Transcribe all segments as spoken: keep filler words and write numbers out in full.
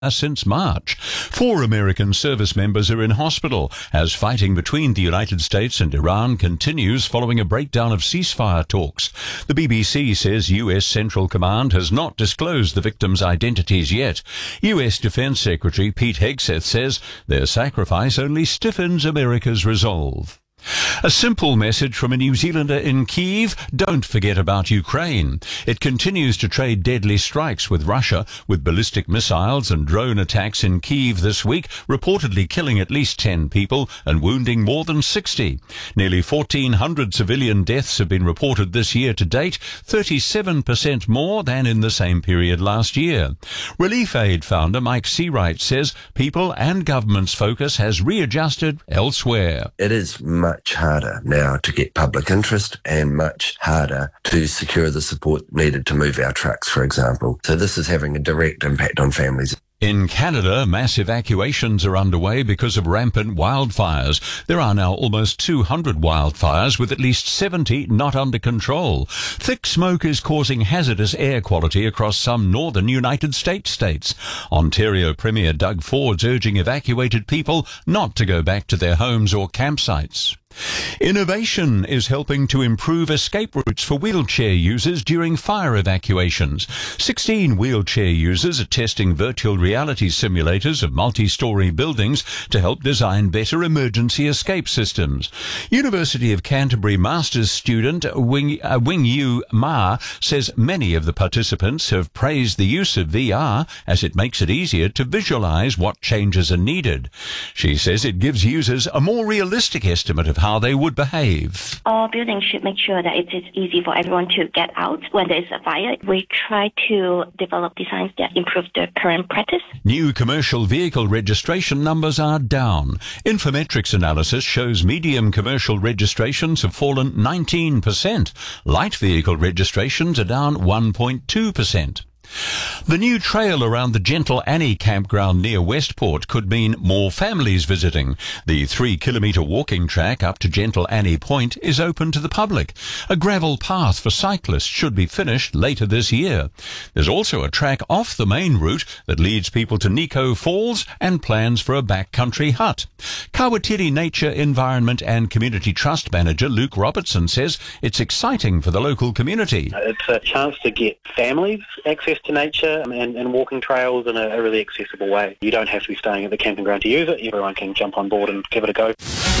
since March. Four American service members are in hospital as fighting between the United States and Iran continues following a breakdown of ceasefire talks. The B B C says U S Central Command has not disclosed the victims' identities yet. U S Defense Secretary Pete Hegseth says their sacrifice only stiffens America's resolve. A simple message from a New Zealander in Kyiv: don't forget about Ukraine. It continues to trade deadly strikes with Russia, with ballistic missiles and drone attacks in Kyiv this week, reportedly killing at least ten people and wounding more than sixty. Nearly fourteen hundred civilian deaths have been reported this year to date, thirty-seven percent more than in the same period last year. Relief Aid founder Mike Seawright says people and government's focus has readjusted elsewhere. It is much much harder now to get public interest and much harder to secure the support needed to move our trucks, for example. So this is having a direct impact on families. In Canada, mass evacuations are underway because of rampant wildfires. There are now almost two hundred wildfires, with at least seventy not under control. Thick smoke is causing hazardous air quality across some northern United States states. Ontario Premier Doug Ford's urging evacuated people not to go back to their homes or campsites. Innovation is helping to improve escape routes for wheelchair users during fire evacuations. Sixteen wheelchair users are testing virtual reality simulators of multi-story buildings to help design better emergency escape systems. University of Canterbury Masters student Wing, uh, Wing Yu Ma says many of the participants have praised the use of V R as it makes it easier to visualize what changes are needed. She says it gives users a more realistic estimate of how they would behave. All buildings should make sure that it is easy for everyone to get out when there is a fire. We try to develop designs that improve the current practice. New commercial vehicle registration numbers are down. Infometrics analysis shows medium commercial registrations have fallen nineteen percent. Light vehicle registrations are down one point two percent. The new trail around the Gentle Annie campground near Westport could mean more families visiting. The three-kilometre walking track up to Gentle Annie Point is open to the public. A gravel path for cyclists should be finished later this year. There's also a track off the main route that leads people to Nico Falls and plans for a backcountry hut. Kawatiri Nature, Environment and Community Trust Manager Luke Robertson says it's exciting for the local community. It's a chance to get families access to nature and, and walking trails in a, a really accessible way. You don't have to be staying at the camping ground to use it. Everyone can jump on board and give it a go.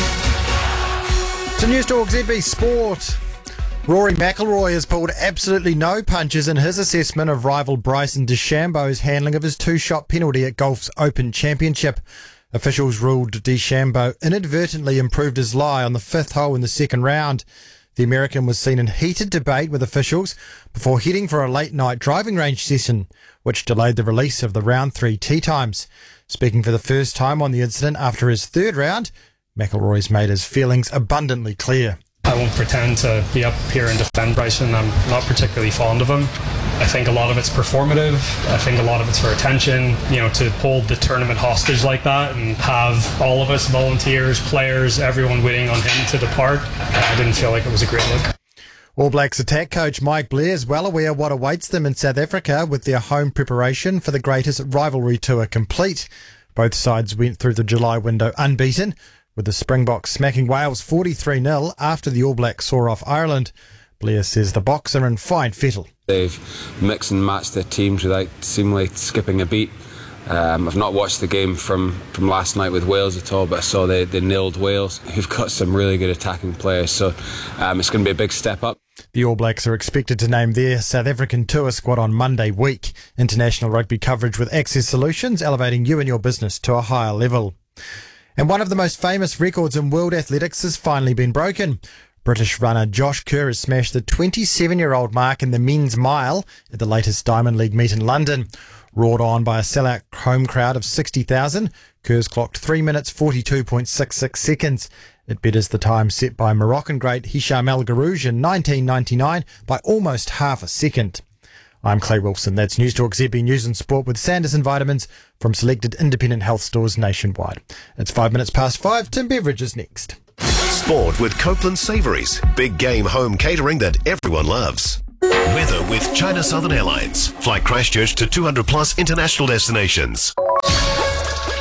To News Talk Z B Sport. Rory McIlroy has pulled absolutely no punches in his assessment of rival Bryson DeChambeau's handling of his two-shot penalty at golf's Open Championship. Officials ruled DeChambeau inadvertently improved his lie on the fifth hole in the second round. The American was seen in heated debate with officials before heading for a late-night driving range session, which delayed the release of the round three tee times. Speaking for the first time on the incident after his third round, McIlroy's made his feelings abundantly clear. I won't pretend to be up here and defend Bryson. I'm not particularly fond of him. I think a lot of it's performative. I think a lot of it's for attention. You know, to hold the tournament hostage like that and have all of us, volunteers, players, everyone waiting on him to depart, I didn't feel like it was a great look. All Blacks attack coach Mike Blair is well aware what awaits them in South Africa with their home preparation for the greatest rivalry tour complete. Both sides went through the July window unbeaten, with the Springboks smacking Wales forty-three nil after the All Blacks saw off Ireland. Blair says the Boks are in fine fettle. They've mixed and matched their teams without seemingly skipping a beat. Um, I've not watched the game from, from last night with Wales at all, but I saw they, they nailed Wales, who've got some really good attacking players, so um, it's going to be a big step up. The All Blacks are expected to name their South African tour squad on Monday week. International rugby coverage with Access Solutions, elevating you and your business to a higher level. And one of the most famous records in world athletics has finally been broken. British runner Josh Kerr has smashed the twenty-seven-year-old mark in the men's mile at the latest Diamond League meet in London. Roared on by a sellout home crowd of sixty thousand, Kerr's clocked three minutes forty-two point six six seconds. It betters the time set by Moroccan great Hicham El Guerrouj in nineteen ninety-nine by almost half a second. I'm Clay Wilson. That's News Talk Z B News and Sport with Sanderson Vitamins from selected independent health stores nationwide. It's five minutes past five. Tim Beveridge is next. Sport with Copeland Savouries. Big game home catering that everyone loves. Weather with China Southern Airlines. Fly Christchurch to two hundred plus international destinations.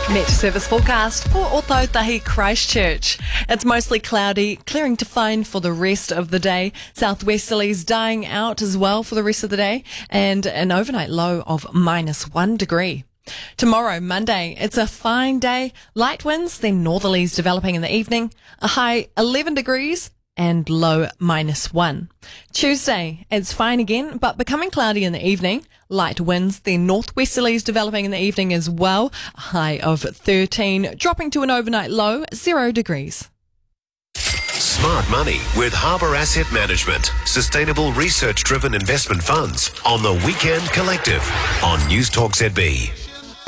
Met service forecast for Ōtautahi Christchurch. It's mostly cloudy, clearing to fine for the rest of the day. Southwesterlies dying out as well for the rest of the day, and an overnight low of minus one degree. Tomorrow, Monday, it's a fine day. Light winds, then northerlies developing in the evening. A high eleven degrees and low minus one. Tuesday, it's fine again, but becoming cloudy in the evening. Light winds, then northwesterlies developing in the evening as well. A high of thirteen, dropping to an overnight low, zero degrees. Smart money with Harbour Asset Management. Sustainable research-driven investment funds on the Weekend Collective on News Talk Z B.